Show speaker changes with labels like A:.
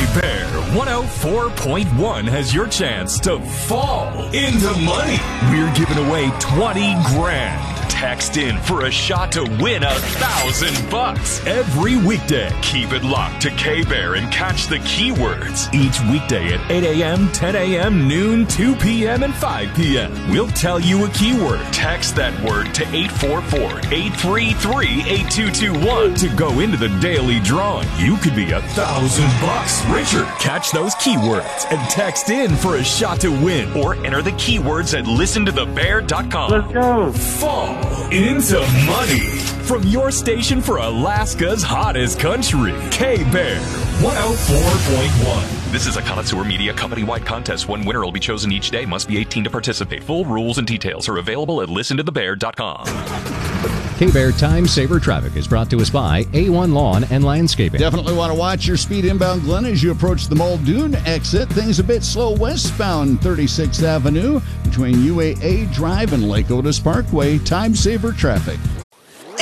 A: K-Bear 104.1 has your chance to fall into money. We're giving away 20 grand. Text in for a shot to win $1,000 every weekday. Keep it locked to K-Bear and catch the keywords each weekday at 8 a.m., 10 a.m., noon, 2 p.m., and 5 p.m. We'll tell you a keyword. Text that word to 844-833-8221 to go into the daily drawing. You could be $1,000 richer. Catch those keywords and text in for a shot to win, or enter the keywords at listentothebear.com.
B: Let's go.
A: Fall into money from your station for Alaska's hottest country, K-Bear 104.1. This is a Connoisseur Media company-wide contest. One winner will be chosen each day. Must be 18 to participate. Full rules and details are available at listentothebear.com.
C: K-Bear Time Saver Traffic is brought to us by A1 Lawn and Landscaping.
D: Definitely want to watch your speed inbound, Glen, as you approach the Muldoon exit. Things a bit slow westbound 36th Avenue between UAA Drive and Lake Otis Parkway. Time Saver Traffic.